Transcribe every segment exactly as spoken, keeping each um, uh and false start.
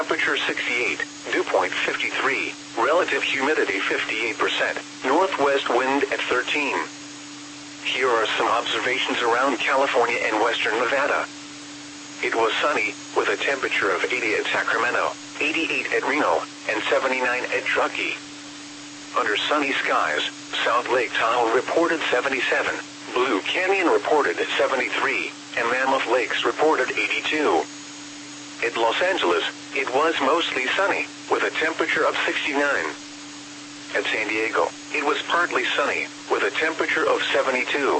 Temperature sixty-eight, dew point fifty-three, relative humidity fifty-eight percent, northwest wind at thirteen. Here are some observations around California and western Nevada. It was sunny, with a temperature of eighty at Sacramento, eighty-eight at Reno, and seventy-nine at Truckee. Under sunny skies, South Lake Tahoe reported seventy-seven, Blue Canyon reported seventy-three, and Mammoth Lakes reported eighty-two. At Los Angeles, it was mostly sunny, with a temperature of sixty-nine. At San Diego, it was partly sunny, with a temperature of seventy-two.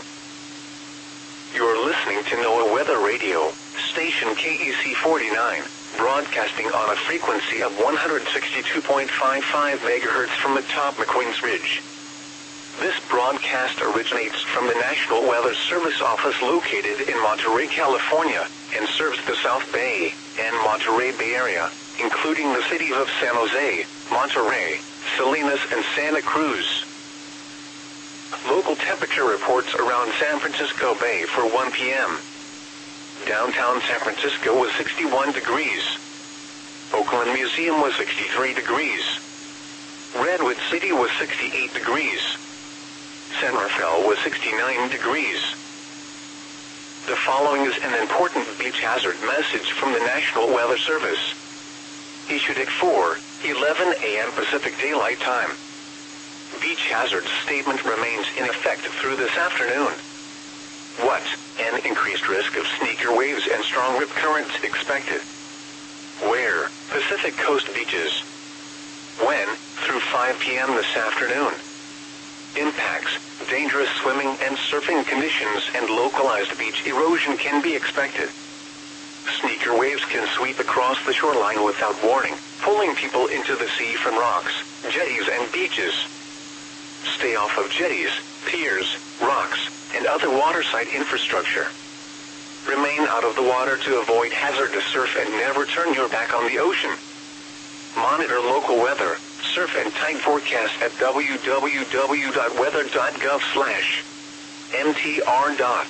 You're listening to NOAA Weather Radio, station K E C forty-nine, broadcasting on a frequency of one hundred sixty-two point five five megahertz from atop McQueen's Ridge. This broadcast originates from the National Weather Service office located in Monterey, California, and serves the South Bay and Monterey Bay Area, including the cities of San Jose, Monterey, Salinas, and Santa Cruz. Local temperature reports around San Francisco Bay for one p m Downtown San Francisco was sixty-one degrees. Oakland Museum was sixty-three degrees. Redwood City was sixty-eight degrees. San Rafael was sixty-nine degrees. The following is an important beach hazard message from the National Weather Service. Issued at four eleven a m Pacific Daylight Time. Beach hazard statement remains in effect through this afternoon. What? An increased risk of sneaker waves and strong rip currents expected. Where? Pacific Coast beaches. When? Through five p m this afternoon. Impacts, dangerous swimming and surfing conditions, and localized beach erosion can be expected. Sneaker waves can sweep across the shoreline without warning, pulling people into the sea from rocks, jetties, and beaches. Stay off of jetties, piers, rocks, and other waterside infrastructure. Remain out of the water to avoid hazardous surf and never turn your back on the ocean. Monitor local weather, surf and tide forecast at w w w dot weather dot gov slash m t r.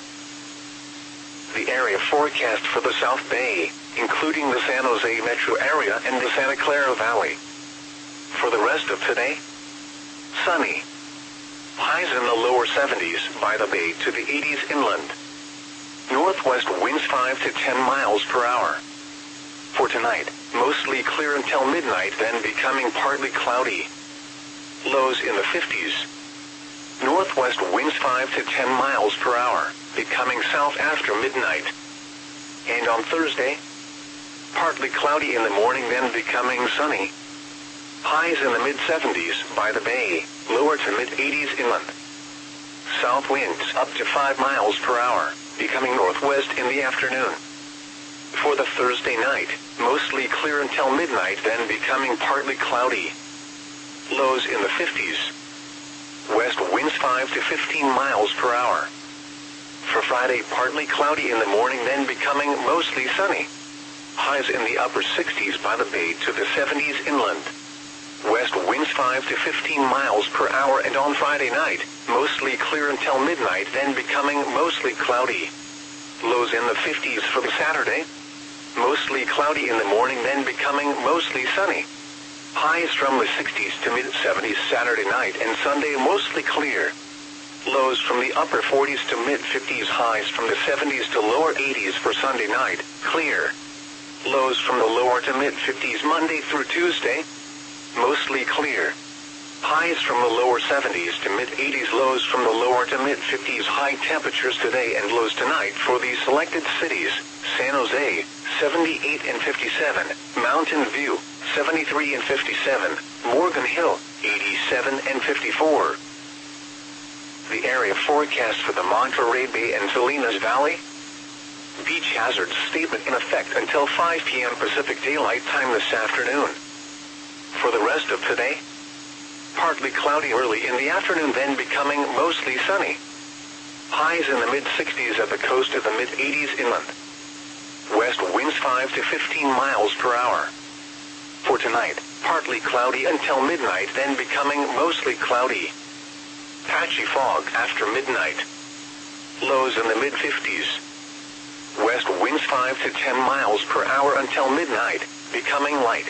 The area forecast for the South Bay, including the San Jose metro area and the Santa Clara Valley. For the rest of today, sunny. Highs in the lower seventies by the bay to the eighties inland. Northwest winds five to ten miles per hour. For tonight, mostly clear until midnight, then becoming partly cloudy. Lows in the fifties. Northwest winds five to ten miles per hour, becoming south after midnight. And on Thursday, partly cloudy in the morning, then becoming sunny. Highs in the mid seventies by the bay, lower to mid eighties inland. South winds up to five miles per hour, becoming northwest in the afternoon. For the Thursday night, mostly clear until midnight, then becoming partly cloudy. Lows in the fifties. West winds five to fifteen miles per hour. For Friday, partly cloudy in the morning, then becoming mostly sunny. Highs in the upper sixties by the bay to the seventies inland. West winds five to fifteen miles per hour, and on Friday night, mostly clear until midnight, then becoming mostly cloudy. Lows in the fifties for the Saturday. Mostly cloudy in the morning, then becoming mostly sunny. Highs from the sixties to mid seventies Saturday night, and Sunday mostly clear. Lows from the upper forties to mid fifties, highs from the seventies to lower eighties for Sunday night, clear. Lows from the lower to mid fifties Monday through Tuesday, mostly clear. Highs from the lower seventies to mid eighties, lows from the lower to mid fifties. High temperatures today and lows tonight for these selected cities: San Jose, seventy-eight and fifty-seven, Mountain View, seventy-three and fifty-seven, Morgan Hill, eighty-seven and fifty-four. The area forecast for the Monterey Bay and Salinas Valley. Beach hazard statement in effect until five p m Pacific Daylight Time this afternoon. For the rest of today, partly cloudy early in the afternoon, then becoming mostly sunny. Highs in the mid sixties at the coast, to the mid eighties inland. West winds five to fifteen miles per hour. For tonight, partly cloudy until midnight, then becoming mostly cloudy. Patchy fog after midnight. Lows in the mid fifties. West winds five to ten miles per hour until midnight, becoming light.